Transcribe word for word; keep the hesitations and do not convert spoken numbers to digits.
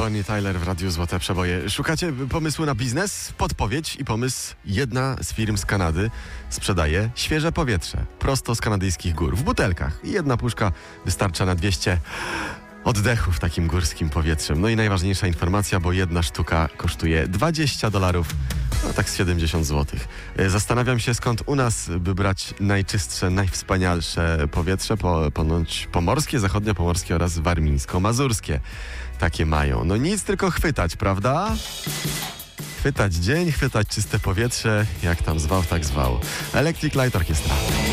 Bonnie Tyler w Radiu Złote Przeboje. Szukacie pomysłu na biznes? Podpowiedź i pomysł. Jedna z firm z Kanady sprzedaje świeże powietrze prosto z kanadyjskich gór w butelkach. I jedna puszka wystarcza na dwieście oddechów takim górskim powietrzem. No i najważniejsza informacja, bo jedna sztuka kosztuje dwadzieścia dolarów, no tak z siedemdziesiąt złotych. Zastanawiam się, skąd u nas by brać najczystsze, najwspanialsze powietrze, po, ponoć pomorskie, zachodniopomorskie oraz warmińsko-mazurskie. Takie mają. No nic, tylko chwytać, prawda? Chwytać dzień, chwytać czyste powietrze, jak tam zwał, tak zwał. Electric Light Orchestra.